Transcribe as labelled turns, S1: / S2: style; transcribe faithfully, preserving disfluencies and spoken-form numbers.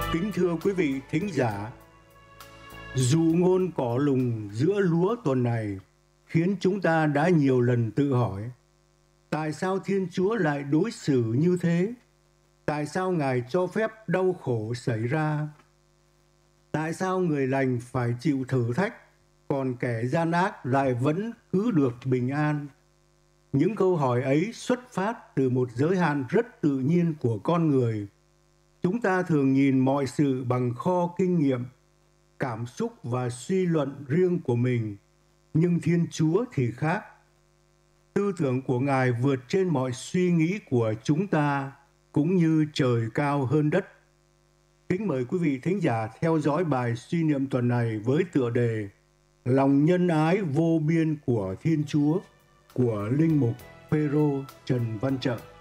S1: Kính thưa quý vị thính giả, dù ngôn cỏ lùng giữa lúa tuần này khiến chúng ta đã nhiều lần tự hỏi, tại sao Thiên Chúa lại đối xử như thế? Tại sao Ngài cho phép đau khổ xảy ra? Tại sao người lành phải chịu thử thách, còn kẻ gian ác lại vẫn cứ được bình an? Những câu hỏi ấy xuất phát từ một giới hạn rất tự nhiên của con người. Chúng ta thường nhìn mọi sự bằng kho kinh nghiệm, cảm xúc và suy luận riêng của mình, nhưng Thiên Chúa thì khác. Tư tưởng của Ngài vượt trên mọi suy nghĩ của chúng ta, cũng như trời cao hơn đất. Kính mời quý vị thính giả theo dõi bài suy niệm tuần này với tựa đề Lòng nhân ái vô biên của Thiên Chúa của Linh mục Phêrô Trần Văn Trợ.